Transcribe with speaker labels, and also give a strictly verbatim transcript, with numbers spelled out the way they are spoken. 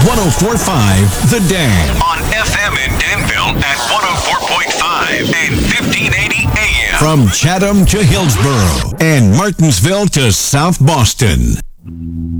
Speaker 1: ten forty-five The Dam.
Speaker 2: On F M in Danville at one oh four point five and fifteen eighty A M.
Speaker 1: From Chatham to Hillsborough and Martinsville to South Boston.